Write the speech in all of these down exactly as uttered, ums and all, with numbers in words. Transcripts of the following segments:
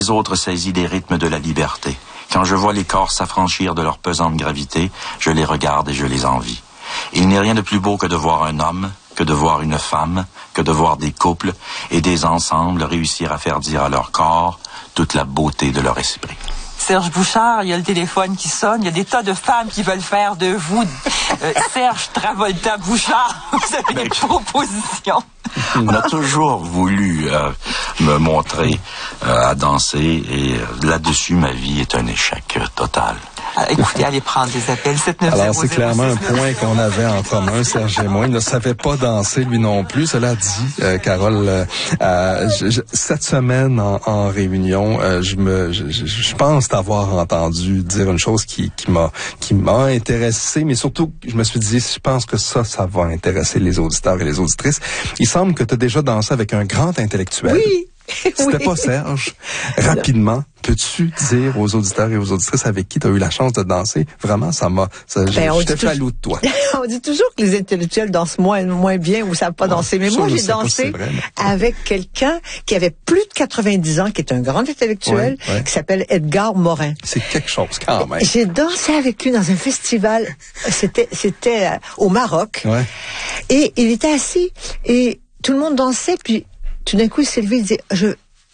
Les autres saisissent des rythmes de la liberté. Quand je vois les corps s'affranchir de leur pesante gravité, je les regarde et je les envie. Il n'est rien de plus beau que de voir un homme, que de voir une femme, que de voir des couples et des ensembles réussir à faire dire à leur corps toute la beauté de leur esprit. Serge Bouchard, il y a le téléphone qui sonne, il y a des tas de femmes qui veulent faire de vous euh, Serge Travolta Bouchard. Vous avez ben, des propositions. On a toujours voulu euh, me montrer euh, à danser et euh, là-dessus, ma vie est un échec euh, total. Alors, écoutez, allez prendre des appels. sept neuf zéro Alors, c'est clairement un point qu'on avait en commun, Serge et moi. Il ne savait pas danser, lui non plus. Cela dit, euh, Carole, euh, euh, je, je, cette semaine en, en réunion, euh, je me, je, je, je pense t'avoir entendu dire une chose qui, qui m'a, qui m'a intéressé, mais surtout, je me suis dit, je pense que ça, ça va intéresser les auditeurs et les auditrices. Il semble que tu as déjà dansé avec un grand intellectuel. Oui. C'était oui. pas Serge. Rapidement, peux-tu dire aux auditeurs et aux auditrices avec qui tu as eu la chance de danser? Vraiment, ça m'a... Ça, ben, j'étais jaloux de toi. On dit toujours que les intellectuels dansent moins, moins bien ou savent pas ouais, danser. Mais moi, j'ai dansé vrai, mais... avec quelqu'un qui avait plus de quatre-vingt-dix ans, qui est un grand intellectuel, ouais, ouais. qui s'appelle Edgar Morin. C'est quelque chose quand même. J'ai dansé avec lui dans un festival. C'était, c'était euh, au Maroc. Ouais. Et il était assis et tout le monde dansait, puis tout d'un coup, il s'est levé, il disait, je,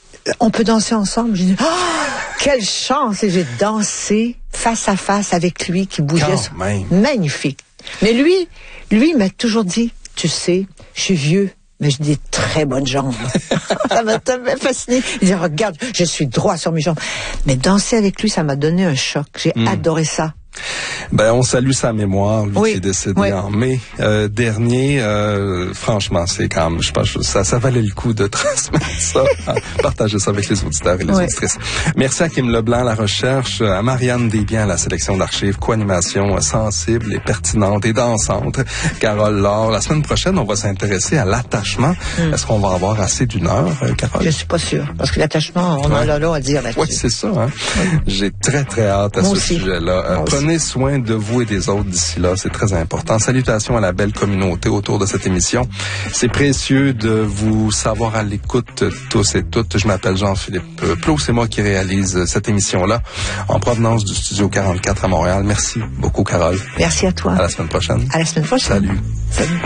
on peut danser ensemble. J'ai dit, oh, quelle chance! Et j'ai dansé face à face avec lui qui bougeait. Magnifique. Mais lui, lui m'a toujours dit, tu sais, je suis vieux, mais j'ai des très bonnes jambes. Ça m'a tellement fasciné. Il dit, regarde, je suis droit sur mes jambes. Mais danser avec lui, ça m'a donné un choc. J'ai mmh. adoré ça. Ben, on salue sa mémoire, lui oui, qui est décédé oui. en mai euh, dernier. Euh, franchement, c'est quand même, je pense que ça, ça valait le coup de transmettre ça, partager ça avec les auditeurs et les oui. auditrices. Merci à Kim Leblanc, la recherche, à Marianne Desbiens, la sélection d'archives, co-animation sensible et pertinente et dansante. Carole Laure, la semaine prochaine, on va s'intéresser à l'attachement. Mm. Est-ce qu'on va avoir assez d'une heure, Carole? Je suis pas sûre, parce que l'attachement, on ouais. en a là à dire là-dessus. Oui, c'est ça. Hein? Oui. J'ai très, très hâte à Moi ce aussi. sujet-là. Euh, prenez soin de vous et des autres d'ici là, c'est très important. Salutations à la belle communauté autour de cette émission. C'est précieux de vous savoir à l'écoute tous et toutes. Je m'appelle Jean-Philippe Plot, c'est moi qui réalise cette émission-là en provenance du Studio quarante-quatre à Montréal. Merci beaucoup, Carole. Merci à toi. À la semaine prochaine. À la semaine prochaine. Salut. Salut.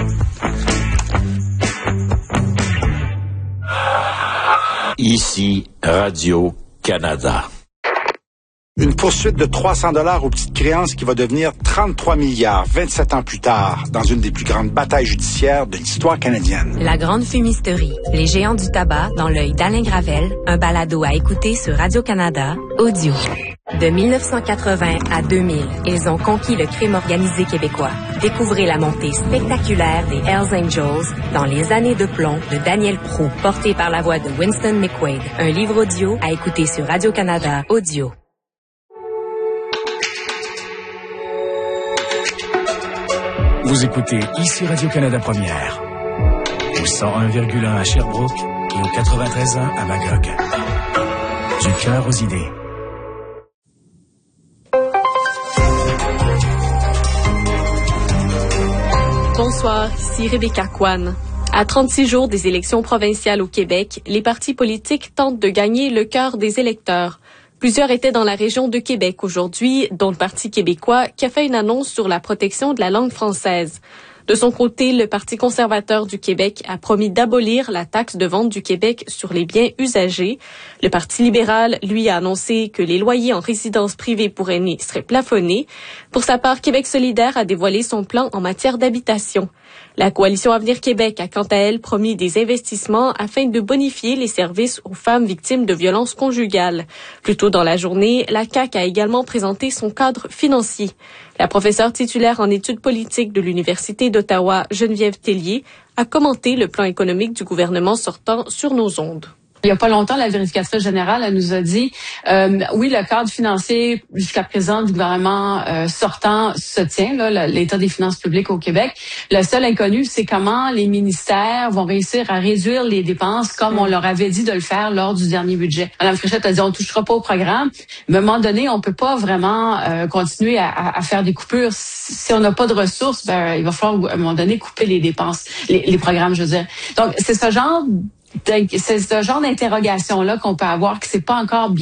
Ici, Radio-Canada. Une poursuite de trois cents dollars aux petites créances qui va devenir trente-trois milliards vingt-sept ans plus tard dans une des plus grandes batailles judiciaires de l'histoire canadienne. La Grande Fumisterie, les géants du tabac dans l'œil d'Alain Gravel, un balado à écouter sur Radio-Canada, audio. De mille neuf cent quatre-vingts à deux mille, ils ont conquis le crime organisé québécois. Découvrez la montée spectaculaire des Hells Angels dans Les années de plomb de Daniel Proulx, porté par la voix de Winston McQuaid. Un livre audio à écouter sur Radio-Canada, audio. Vous écoutez ici Radio-Canada Première, au cent un virgule un à Sherbrooke et au quatre-vingt-treize point un à Magog. Du cœur aux idées. Bonsoir, ici Rebecca Kwan. À trente-six jours des élections provinciales au Québec, les partis politiques tentent de gagner le cœur des électeurs. Plusieurs étaient dans la région de Québec aujourd'hui, dont le Parti québécois, qui a fait une annonce sur la protection de la langue française. De son côté, le Parti conservateur du Québec a promis d'abolir la taxe de vente du Québec sur les biens usagés. Le Parti libéral, lui, a annoncé que les loyers en résidence privée pour aînés seraient plafonnés. Pour sa part, Québec solidaire a dévoilé son plan en matière d'habitation. La Coalition Avenir Québec a quant à elle promis des investissements afin de bonifier les services aux femmes victimes de violences conjugales. Plus tôt dans la journée, la C A Q a également présenté son cadre financier. La professeure titulaire en études politiques de l'Université d'Ottawa, Geneviève Tellier, a commenté le plan économique du gouvernement sortant sur nos ondes. Il n'y a pas longtemps, la vérificatrice générale elle nous a dit, euh, oui, le cadre financier jusqu'à présent du gouvernement euh, sortant se tient, là, l'état des finances publiques au Québec. Le seul inconnu, c'est comment les ministères vont réussir à réduire les dépenses comme on leur avait dit de le faire lors du dernier budget. Madame Fréchette a dit, on ne touchera pas au programme. Mais à un moment donné, on peut pas vraiment euh, continuer à, à, à faire des coupures. Si on n'a pas de ressources, ben, il va falloir à un moment donné couper les dépenses, les, les programmes, je veux dire. Donc, c'est ce genre c'est ce genre d'interrogation-là qu'on peut avoir, que c'est pas encore